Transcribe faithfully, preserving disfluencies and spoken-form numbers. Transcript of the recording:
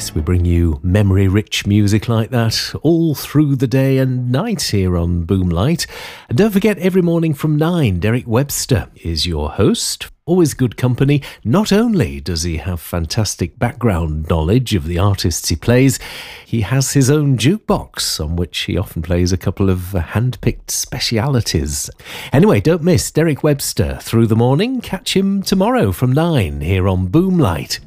Yes, we bring you memory-rich music like that all through the day and night here on Boomlight. And don't forget, every morning from nine, Derek Webster is your host. Always good company. Not only does he have fantastic background knowledge of the artists he plays, he has his own jukebox on which he often plays a couple of hand-picked specialities. Anyway, don't miss Derek Webster through the morning. Catch him tomorrow from nine here on Boomlight.